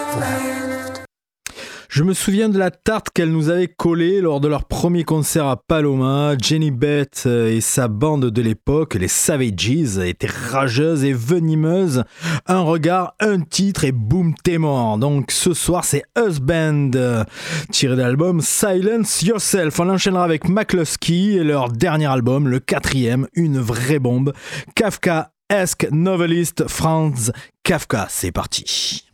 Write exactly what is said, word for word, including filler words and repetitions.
Je me souviens de la tarte qu'elle nous avait collée lors de leur premier concert à Paloma. Jenny Beth et sa bande de l'époque, les Savages, étaient rageuses et venimeuses. Un regard, un titre et boum, t'es mort. Donc ce soir, c'est Husband, tiré de l'album Silence Yourself. On enchaînera avec McCluskey et leur dernier album, le quatrième, une vraie bombe. Kafkaesque novelist Franz Kafka. C'est parti.